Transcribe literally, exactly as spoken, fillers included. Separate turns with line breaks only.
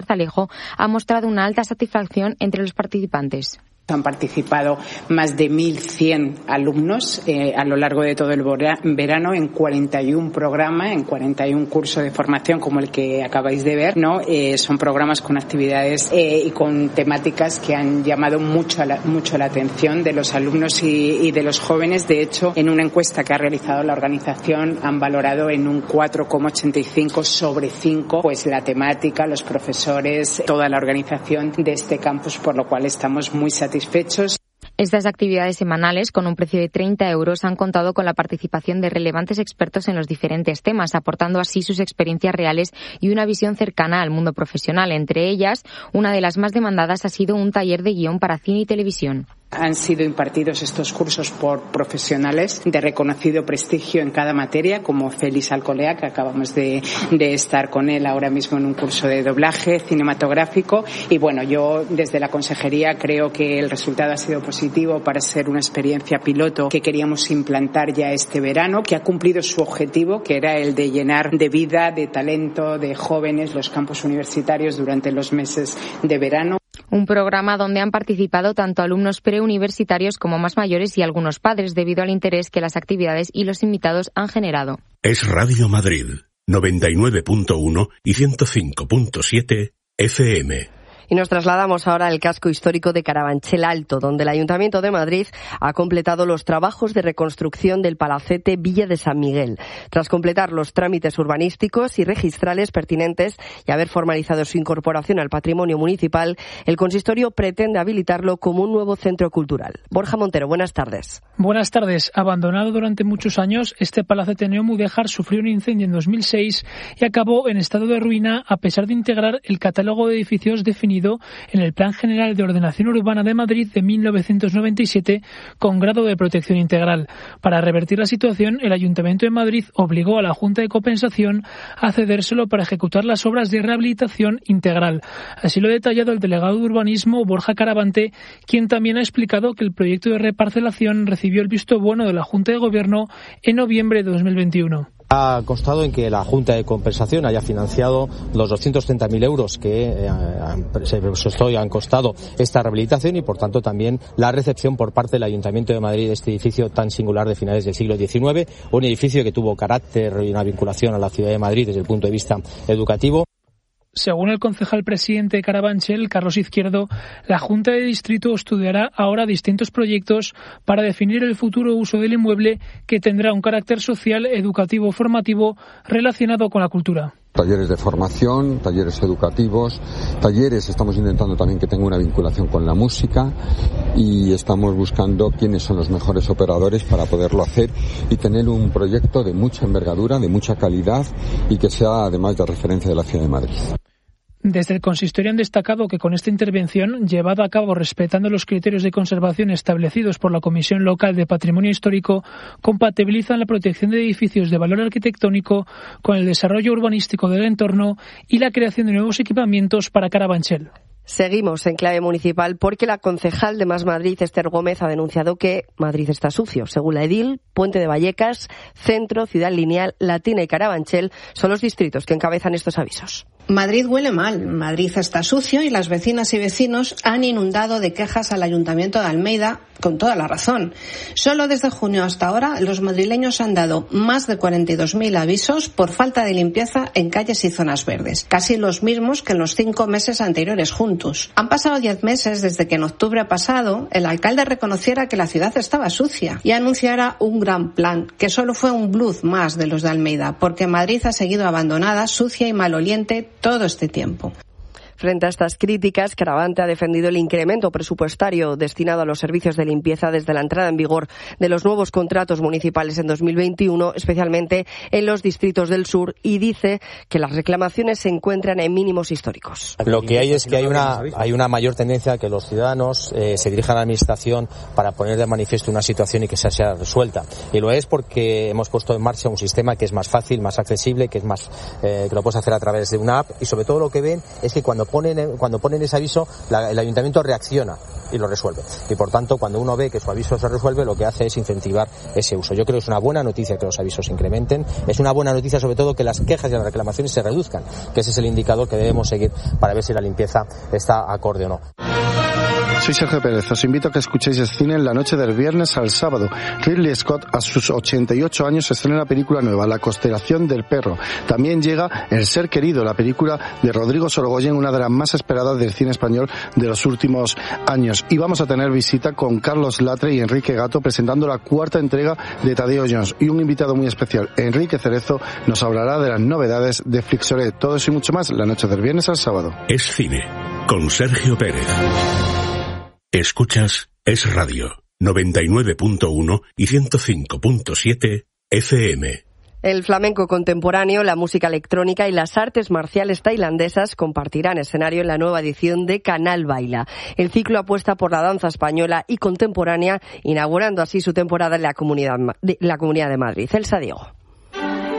Alejo ha mostrado una alta satisfacción entre los participantes.
Han participado más de mil cien alumnos eh, a lo largo de todo el verano en cuarenta y uno programas, en cuarenta y uno cursos de formación como el que acabáis de ver, ¿no? Eh, son programas con actividades eh, y con temáticas que han llamado mucho la, mucho la atención de los alumnos y, y de los jóvenes. De hecho, en una encuesta que ha realizado la organización han valorado en un cuatro coma ochenta y cinco sobre cinco pues la temática, los profesores, toda la organización de este campus, por lo cual estamos muy satisfechos.
Estas actividades semanales, con un precio de treinta euros, han contado con la participación de relevantes expertos en los diferentes temas, aportando así sus experiencias reales y una visión cercana al mundo profesional. Entre ellas, una de las más demandadas ha sido un taller de guión para cine y televisión.
Han sido impartidos estos cursos por profesionales de reconocido prestigio en cada materia, como Félix Alcolea, que acabamos de, de estar con él ahora mismo en un curso de doblaje cinematográfico. Y bueno, yo desde la consejería creo que el resultado ha sido positivo para ser una experiencia piloto que queríamos implantar ya este verano, que ha cumplido su objetivo, que era el de llenar de vida, de talento, de jóvenes los campus universitarios durante los meses de verano.
Un programa donde han participado tanto alumnos preuniversitarios como más mayores y algunos padres, debido al interés que las actividades y los invitados han generado.
Es Radio Madrid, noventa y nueve punto uno y ciento cinco punto siete F M.
Y nos trasladamos ahora al casco histórico de Carabanchel Alto, donde el Ayuntamiento de Madrid ha completado los trabajos de reconstrucción del palacete Villa de San Miguel. Tras completar los trámites urbanísticos y registrales pertinentes y haber formalizado su incorporación al patrimonio municipal, el consistorio pretende habilitarlo como un nuevo centro cultural. Borja Montero, buenas tardes.
Buenas tardes. Abandonado durante muchos años, este palacete neomudéjar sufrió un incendio en dos mil seis y acabó en estado de ruina a pesar de integrar el catálogo de edificios definido en el Plan General de Ordenación Urbana de Madrid de mil novecientos noventa y siete con grado de protección integral. Para revertir la situación, el Ayuntamiento de Madrid obligó a la Junta de Compensación a cedérselo para ejecutar las obras de rehabilitación integral. Así lo ha detallado el delegado de Urbanismo, Borja Caravante, quien también ha explicado que el proyecto de reparcelación recibió el visto bueno de la Junta de Gobierno en noviembre de dos mil veintiuno.
Ha constado en que la Junta de Compensación haya financiado los doscientos treinta mil euros que eh, han, han costado esta rehabilitación y, por tanto, también la recepción por parte del Ayuntamiento de Madrid de este edificio tan singular de finales del siglo diecinueve, un edificio que tuvo carácter y una vinculación a la ciudad de Madrid desde el punto de vista educativo.
Según el concejal presidente de Carabanchel, Carlos Izquierdo, la Junta de Distrito estudiará ahora distintos proyectos para definir el futuro uso del inmueble, que tendrá un carácter social, educativo, formativo relacionado con la cultura.
Talleres de formación, talleres educativos, talleres, estamos intentando también que tenga una vinculación con la música y estamos buscando quiénes son los mejores operadores para poderlo hacer y tener un proyecto de mucha envergadura, de mucha calidad y que sea además de referencia de la ciudad de Madrid.
Desde el consistorio han destacado que con esta intervención, llevada a cabo respetando los criterios de conservación establecidos por la Comisión Local de Patrimonio Histórico, compatibilizan la protección de edificios de valor arquitectónico con el desarrollo urbanístico del entorno y la creación de nuevos equipamientos para Carabanchel.
Seguimos en clave municipal porque la concejal de Más Madrid, Esther Gómez, ha denunciado que Madrid está sucio. Según la edil, Puente de Vallecas, Centro, Ciudad Lineal, Latina y Carabanchel son los distritos que encabezan estos avisos.
Madrid huele mal, Madrid está sucio y las vecinas y vecinos han inundado de quejas al Ayuntamiento de Almeida, con toda la razón. Solo desde junio hasta ahora los madrileños han dado más de cuarenta y dos mil avisos por falta de limpieza en calles y zonas verdes, casi los mismos que en los cinco meses anteriores juntos. Han pasado diez meses desde que en octubre pasado el alcalde reconociera que la ciudad estaba sucia y anunciara un gran plan, que solo fue un bluff más de los de Almeida, porque Madrid ha seguido abandonada, sucia y maloliente todo este tiempo.
Frente a estas críticas, Caravante ha defendido el incremento presupuestario destinado a los servicios de limpieza desde la entrada en vigor de los nuevos contratos municipales en dos mil veintiuno, especialmente en los distritos del sur, y dice que las reclamaciones se encuentran en mínimos históricos.
Lo que hay es que hay una, hay una mayor tendencia a que los ciudadanos eh, se dirijan a la Administración para poner de manifiesto una situación y que sea, sea resuelta. Y lo es porque hemos puesto en marcha un sistema que es más fácil, más accesible, que es más eh, que lo puedes hacer a través de una app, y sobre todo lo que ven es que cuando ponen, cuando ponen ese aviso, la, el ayuntamiento reacciona y lo resuelve. Y por tanto, cuando uno ve que su aviso se resuelve, lo que hace es incentivar ese uso. Yo creo que es una buena noticia que los avisos se incrementen, es una buena noticia sobre todo que las quejas y las reclamaciones se reduzcan, que ese es el indicador que debemos seguir para ver si la limpieza está acorde o no.
Soy Sergio Pérez, os invito a que escuchéis el cine en la noche del viernes al sábado. Ridley Scott, a sus ochenta y ocho años, estrena la película nueva, La constelación del perro. También llega El ser querido, la película de Rodrigo Sorogoyen, una de las más esperadas del cine español de los últimos años. Y vamos a tener visita con Carlos Latre y Enrique Gato presentando la cuarta entrega de Tadeo Jones. Y un invitado muy especial, Enrique Cerezo, nos hablará de las novedades de Flixoret. Todo eso y mucho más la noche del viernes al sábado.
Es cine, con Sergio Pérez. Escuchas Es Radio, noventa y nueve punto uno y ciento cinco punto siete F M.
El flamenco contemporáneo, la música electrónica y las artes marciales tailandesas compartirán escenario en la nueva edición de Canal Baila. El ciclo apuesta por la danza española y contemporánea, inaugurando así su temporada en la Comunidad, la Comunidad de Madrid. Elsa Diego.